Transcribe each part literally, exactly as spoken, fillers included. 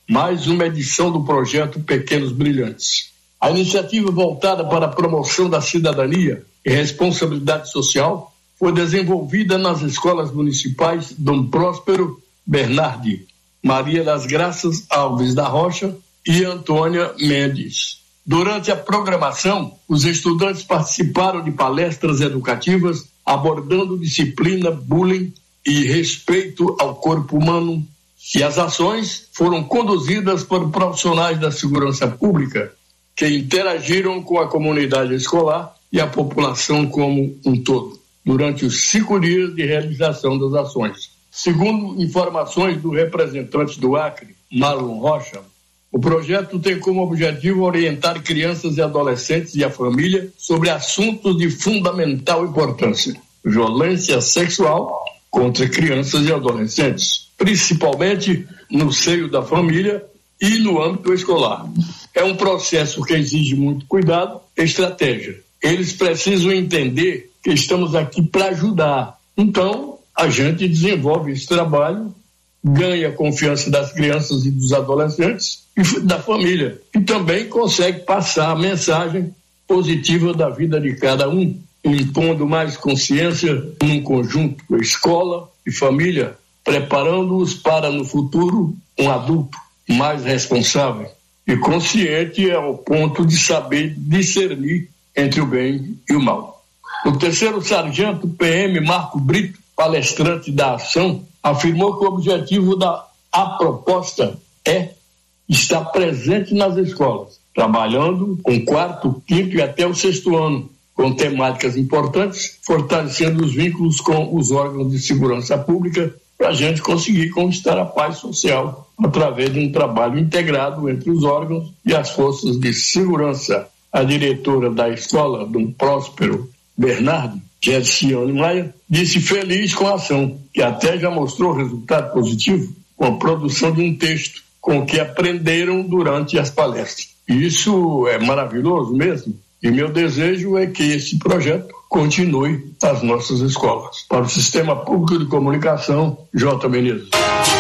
mais uma edição do projeto Pequenos Brilhantes. A iniciativa voltada para a promoção da cidadania e responsabilidade social foi desenvolvida nas escolas municipais Dom Próspero Bernardi, Maria das Graças Alves da Rocha e Antônia Mendes. Durante a programação, os estudantes participaram de palestras educativas abordando disciplina, bullying e respeito ao corpo humano, e as ações foram conduzidas por profissionais da segurança pública que interagiram com a comunidade escolar e a população como um todo, durante os cinco dias de realização das ações. Segundo informações do representante do Acre, Marlon Rocha, o projeto tem como objetivo orientar crianças e adolescentes e a família sobre assuntos de fundamental importância: violência sexual contra crianças e adolescentes, principalmente no seio da família e no âmbito escolar. É um processo que exige muito cuidado e estratégia. Eles precisam entender que estamos aqui para ajudar. Então, a gente desenvolve esse trabalho, ganha a confiança das crianças e dos adolescentes e da família. E também consegue passar a mensagem positiva da vida de cada um, impondo mais consciência num conjunto, escola e família, preparando-os para, no futuro, um adulto mais responsável e consciente ao ponto de saber discernir entre o bem e o mal. O terceiro sargento P M Marco Brito, palestrante da ação, afirmou que o objetivo da a proposta é estar presente nas escolas, trabalhando com quarto, quinto e até o sexto ano, com temáticas importantes, fortalecendo os vínculos com os órgãos de segurança pública para a gente conseguir conquistar a paz social através de um trabalho integrado entre os órgãos e as forças de segurança. A diretora da escola, Dom Próspero Bernardi, Gerciane Maia, disse feliz com a ação, que até já mostrou resultado positivo com a produção de um texto com o que aprenderam durante as palestras. Isso é maravilhoso mesmo, e meu desejo é que esse projeto continue nas nossas escolas. Para o Sistema Público de Comunicação, J. Menezes.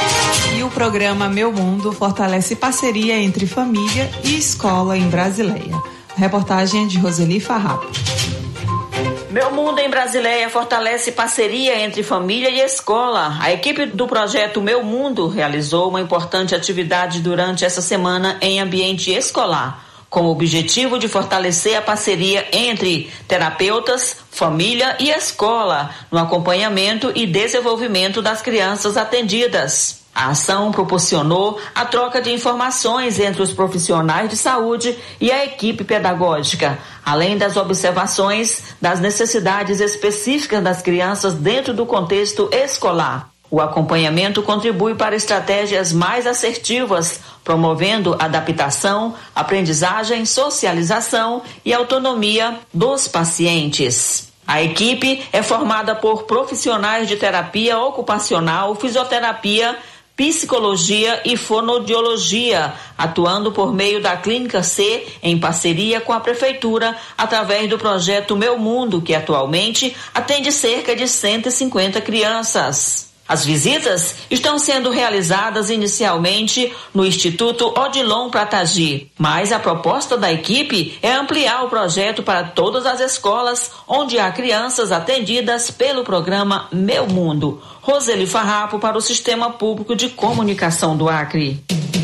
E o programa Meu Mundo fortalece parceria entre família e escola em Brasileia. Reportagem de Roseli Farrapo. Meu Mundo em Brasileia fortalece parceria entre família e escola. A equipe do projeto Meu Mundo realizou uma importante atividade durante essa semana em ambiente escolar, com o objetivo de fortalecer a parceria entre terapeutas, família e escola, no acompanhamento e desenvolvimento das crianças atendidas. A ação proporcionou a troca de informações entre os profissionais de saúde e a equipe pedagógica, além das observações das necessidades específicas das crianças dentro do contexto escolar. O acompanhamento contribui para estratégias mais assertivas, promovendo adaptação, aprendizagem, socialização e autonomia dos pacientes. A equipe é formada por profissionais de terapia ocupacional, fisioterapia, psicologia e fonoaudiologia, atuando por meio da Clínica C, em parceria com a Prefeitura, através do projeto Meu Mundo, que atualmente atende cerca de cento e cinquenta crianças. As visitas estão sendo realizadas inicialmente no Instituto Odilon Pratagi, mas a proposta da equipe é ampliar o projeto para todas as escolas onde há crianças atendidas pelo programa Meu Mundo. Roseli Farrapo para o Sistema Público de Comunicação do Acre.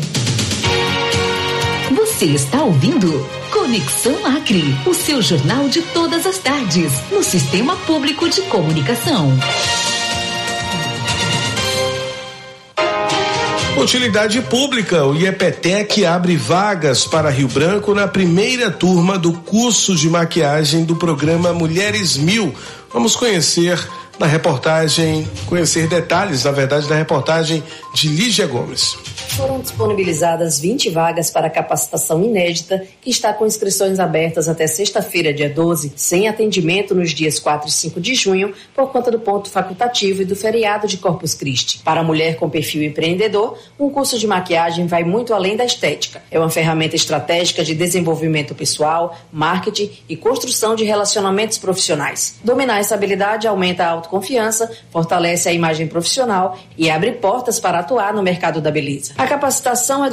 Você está ouvindo Conexão Acre, o seu jornal de todas as tardes, no Sistema Público de Comunicação. Utilidade Pública, o IEPTEC abre vagas para Rio Branco na primeira turma do curso de maquiagem do programa Mulheres Mil. Vamos conhecer na reportagem, conhecer detalhes, na verdade, da reportagem de Lígia Gomes. Foram disponibilizadas vinte vagas para capacitação inédita, que está com inscrições abertas até sexta-feira, dia doze, sem atendimento nos dias quatro e cinco de junho, por conta do ponto facultativo e do feriado de Corpus Christi. Para a mulher com perfil empreendedor, um curso de maquiagem vai muito além da estética. É uma ferramenta estratégica de desenvolvimento pessoal, marketing e construção de relacionamentos profissionais. Dominar essa habilidade aumenta a autoconfiança, fortalece a imagem profissional e abre portas para atuar no mercado da beleza. A capacitação é